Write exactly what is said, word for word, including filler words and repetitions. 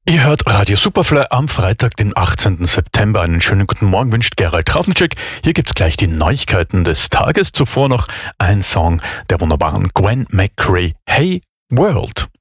Ihr hört Radio Superfly am Freitag, den achtzehnten September. Einen schönen guten Morgen wünscht Gerald Trafnicek. Hier gibt's gleich die Neuigkeiten des Tages. Zuvor noch ein Song der wunderbaren Gwen McCrae, Hey World.